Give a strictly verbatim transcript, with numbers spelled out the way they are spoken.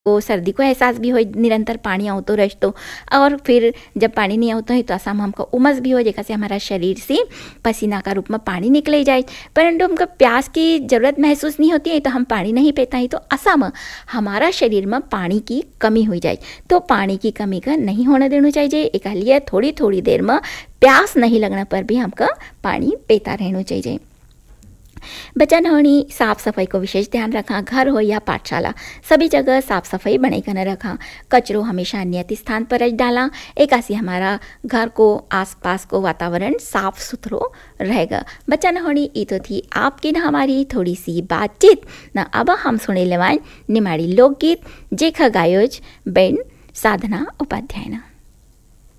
को सर्दी को एहसास भी हो निरंतर पानी आवतो रहे और फिर जब पानी नहीं आवतो है तो असा में हमको उमस भी हो जेका से हमारा शरीर से पसीना का रूप में पानी निकले जाए, परंतु हमको प्यास की ज़रूरत महसूस नहीं होती है तो हम पानी नहीं पीता है तो असा में हमारा शरीर में पानी की कमी हो जाए। तो पानी की कमी का नहीं होने देना चाहिए। एक लिए थोड़ी थोड़ी देर में प्यास नहीं लगने पर भी हमको पानी पीता रहना चाहिए। बचन होनी साफ सफाई को विशेष ध्यान रखा। घर हो या पाठशाला सभी जगह साफ सफाई बनाई कर रखा। कचरो हमेशा नियत स्थान पर रख डाला। एक ऐसी हमारा घर को आसपास को वातावरण साफ सुथरो रहेगा। बचन होनी ये तो थी आपकी न हमारी थोड़ी सी बातचीत न। अब हम सुने लेवाएं निमाड़ी लोकगीत जेखा गायोज बेन साधना उपाध्याय न।